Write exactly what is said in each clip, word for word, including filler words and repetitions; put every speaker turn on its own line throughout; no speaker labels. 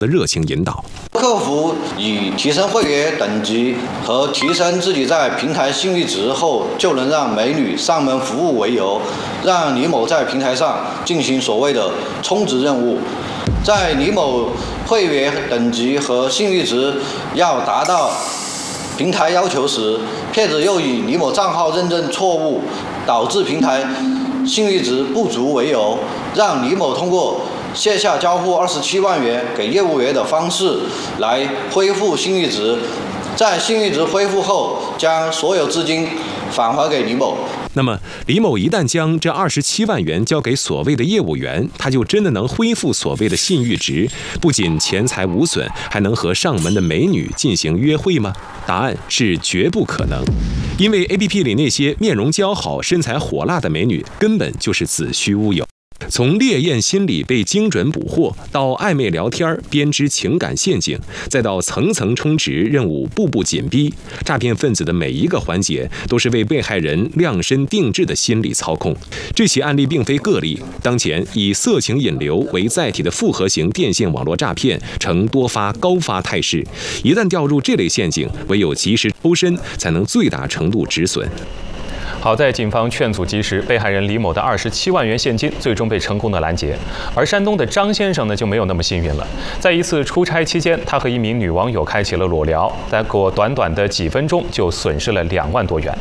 的热情引导。
客服以提升会员等级和提升自己在平台信誉值后就能让美女上门服务为由，让李某在平台上进行所谓的充值任务。在李某会员等级和信誉值要达到平台要求时，骗子又以李某账号认证错误导致平台信誉值不足为由，让李某通过线下交付二十七万元给业务员的方式来恢复信誉值，在信誉值恢复后，将所有资金返还给李某。
那么，李某一旦将这二十七万元交给所谓的业务员，他就真的能恢复所谓的信誉值，不仅钱财无损，还能和上门的美女进行约会吗？答案是绝不可能，因为 A P P 里那些面容姣好、身材火辣的美女，根本就是子虚乌有。从烈焰心理被精准捕获，到暧昧聊天编织情感陷阱，再到层层充值任务步步紧逼，诈骗分子的每一个环节都是为被害人量身定制的心理操控。这起案例并非个例，当前以色情引流为载体的复合型电信网络诈骗呈多发高发态势，一旦掉入这类陷阱，唯有及时抽身，才能最大程度止损。
好在警方劝阻及时，被害人李某的二十七万元现金最终被成功的拦截。而山东的张先生呢，就没有那么幸运了。在一次出差期间，他和一名女网友开启了裸聊，但过短短的几分钟就损失了两万多元。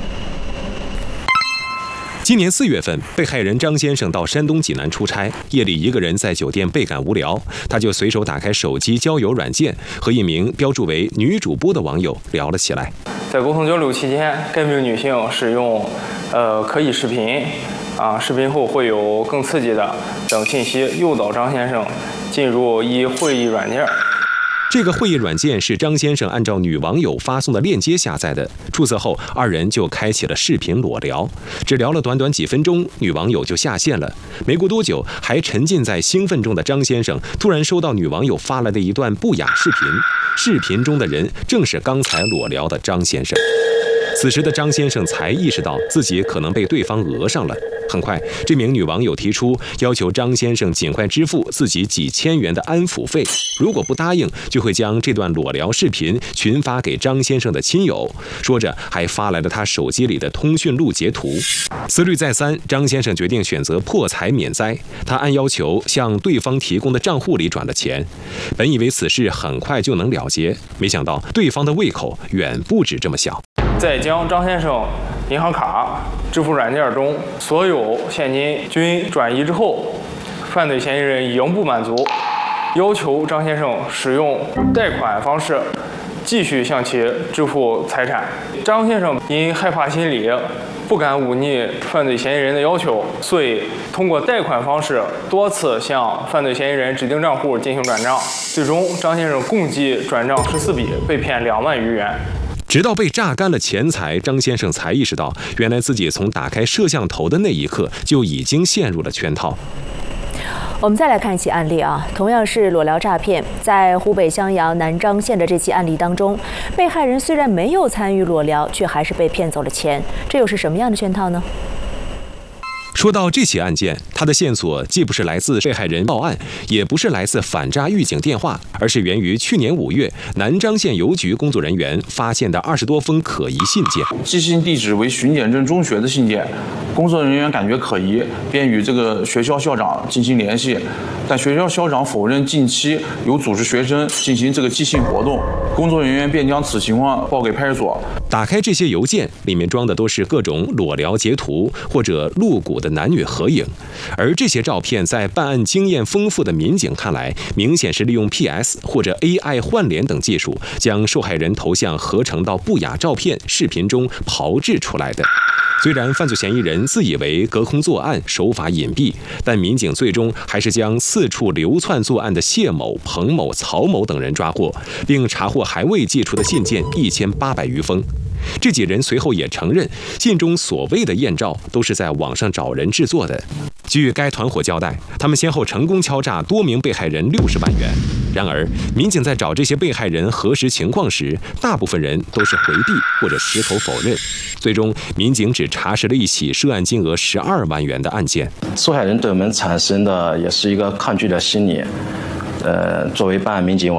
今年四月份，被害人张先生到山东济南出差，夜里一个人在酒店倍感无聊，他就随手打开手机交友软件，和一名标注为女主播的网友聊了起来。
在沟通交流期间，该名女性使用呃可以视频啊，视频后会有更刺激的等信息诱导张先生进入一会议软件。
这个会议软件是张先生按照女网友发送的链接下载的。注册后，二人就开启了视频裸聊，只聊了短短几分钟，女网友就下线了。没过多久，还沉浸在兴奋中的张先生突然收到女网友发来的一段不雅视频，视频中的人正是刚才裸聊的张先生。此时的张先生才意识到自己可能被对方讹上了。很快，这名女网友提出要求张先生尽快支付自己几千元的安抚费，如果不答应，就会将这段裸聊视频群发给张先生的亲友。说着，还发来了他手机里的通讯录截图。思虑再三，张先生决定选择破财免灾。他按要求向对方提供的账户里转了钱。本以为此事很快就能了结，没想到对方的胃口远不止这么小。
在将张先生银行卡、支付软件中所有现金均转移之后，犯罪嫌疑人仍不满足，要求张先生使用贷款方式继续向其支付财产。张先生因害怕心理，不敢忤逆犯罪嫌疑人的要求，所以通过贷款方式多次向犯罪嫌疑人指定账户进行转账。最终，张先生共计转账十四笔，被骗两万余元。
直到被榨干了钱财，张先生才意识到，原来自己从打开摄像头的那一刻就已经陷入了圈套。
我们再来看一起案例啊，同样是裸聊诈骗，在湖北襄阳南漳县的这起案例当中，被害人虽然没有参与裸聊，却还是被骗走了钱，这又是什么样的圈套呢？
说到这起案件，它的线索既不是来自被害人报案，也不是来自反诈预警电话，而是源于去年五月南漳县邮局工作人员发现的二十多封可疑信件。
寄信地址为巡检镇中学的信件，工作人员感觉可疑，便与这个学校校长进行联系，但学校校长否认近期有组织学生进行这个寄信活动，工作人员便将此情况报给派出所。
打开这些邮件，里面装的都是各种裸聊截图或者露骨的男女合影，而这些照片在办案经验丰富的民警看来，明显是利用 P S 或者 A I 换脸等技术，将受害人头像合成到不雅照片、视频中炮制出来的。虽然犯罪嫌疑人自以为隔空作案，手法隐蔽，但民警最终还是将四处流窜作案的谢某、彭某、曹某等人抓获，并查获还未寄出的信件一千八百余封。这几人随后也承认，信中所谓的艳照都是在网上找人制作的。据该团伙交代，他们先后成功敲诈多名被害人六十万元。然而，民警在找这些被害人核实情况时，大部分人都是回避或者矢口否认。最终，民警只查实了一起涉案金额十二万元的案件。
受害人对我们产生的也是一个抗拒的心理， 呃，作为办案民警，我